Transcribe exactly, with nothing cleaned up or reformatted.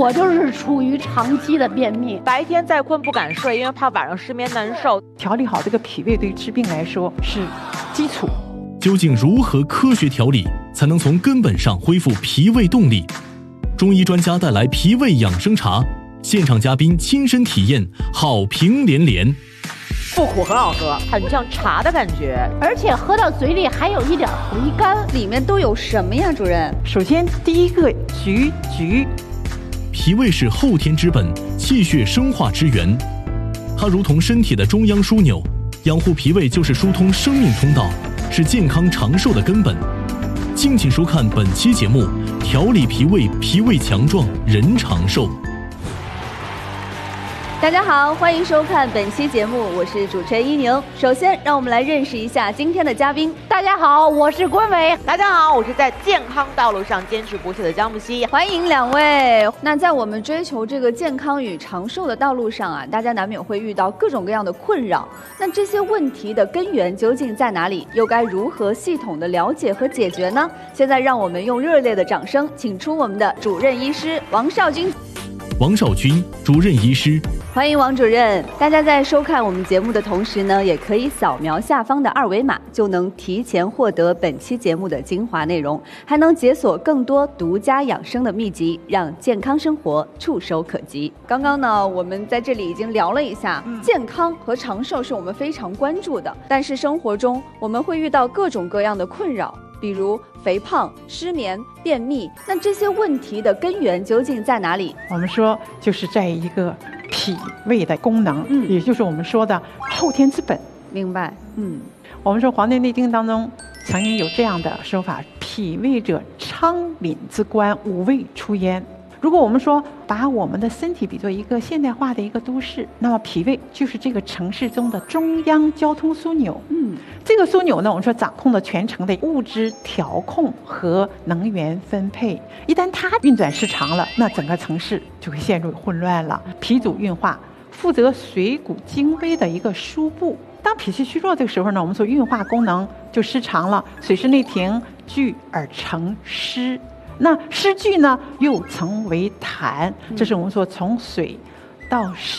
我就是处于长期的便秘， 白天再困不敢睡，因为怕晚上失眠难受。 调理好这个脾胃对治病来说是基础。 究竟如何科学调理，才能从根本上恢复脾胃动力？中医专家带来脾胃养生茶，现场嘉宾亲身体验，好评连连。 不苦，很好喝，很像茶的感觉， 而且喝到嘴里还有一点回甘。 里面都有什么呀，主任？ 首先第一个橘橘， 脾胃是后天之本，气血生化之源，它如同身体的中央枢纽，养护脾胃就是疏通生命通道，是健康长寿的根本。敬请收看本期节目，调理脾胃，脾胃强壮，人长寿。 大家好，欢迎收看本期节目，我是主持人一宁。首先，让我们来认识一下今天的嘉宾。 大家好，我是关伟。 大家好，我是在健康道路上坚持不懈的江木希。 欢迎两位。那在我们追求这个健康与长寿的道路上啊，大家难免会遇到各种各样的困扰。那这些问题的根源究竟在哪里？又该如何系统的了解和解决呢？现在让我们用热烈的掌声，请出我们的主任医师王少军。 王少军，主任医师。 欢迎王主任。大家在收看我们节目的同时呢，也可以扫描下方的二维码，就能提前获得本期节目的精华内容，还能解锁更多独家养生的秘籍，让健康生活触手可及。刚刚呢，我们在这里已经聊了一下，嗯、健康和长寿是我们非常关注的，但是生活中我们会遇到各种各样的困扰，比如肥胖、失眠、便秘，那这些问题的根源究竟在哪里？ 我们说就是在一个脾胃的功能， 嗯， 也就是我们说的后天之本。 明白，嗯， 我们说《黄帝内经》当中曾经有这样的说法：脾胃者，昌廪之官，五味出焉。如果我们说把我们的身体比作一个现代化的一个都市，那么脾胃就是这个城市中的中央交通枢纽。嗯，这个枢纽呢，我们说掌控了全城的物质调控和能源分配。一旦它运转失常了，那整个城市就会陷入混乱了。脾主运化，负责水谷精微的一个输布。当脾气虚弱这个时候呢，我们说运化功能就失常了，水湿内停，聚而成湿。那湿聚呢，又成为痰，这是我们说从水到湿。